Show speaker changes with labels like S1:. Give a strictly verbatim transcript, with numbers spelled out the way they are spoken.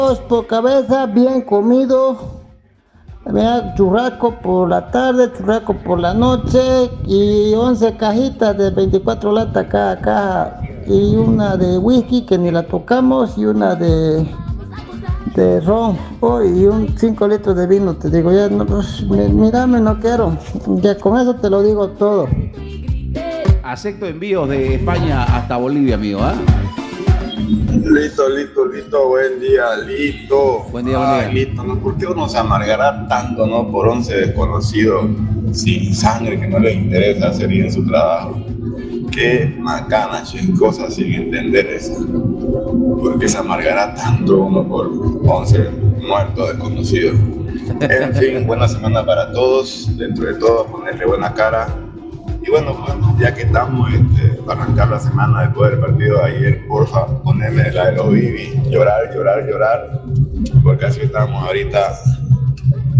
S1: Por cabeza, bien comido. Mira, churrasco por la tarde, churrasco por la noche y once cajitas de veinticuatro latas cada caja y una de whisky que ni la tocamos y una de, de ron oh, y un cinco litros de vino. Te digo, ya no, pues, mírame, no quiero. Ya con eso te lo digo todo.
S2: Acepto envíos de España hasta Bolivia, amigo, ¿ah? ¿eh?
S3: Listo, listo, listo, buen día, listo.
S2: Buen día, buen día.
S3: Ay, listo, ¿no? ¿Por qué uno se amargará tanto, no? Por once desconocidos sin sangre que no les interesa hacer bien su trabajo. Qué macana, che, cosas sin entender esa. ¿Por qué se amargará tanto uno por once muertos desconocidos? En fin, buena semana para todos. Dentro de todo, ponerle buena cara. Y bueno, pues, ya que estamos este, para arrancar la semana después del partido de ayer, porfa, ponerme la de los Bibi, llorar, llorar, llorar, porque así estamos ahorita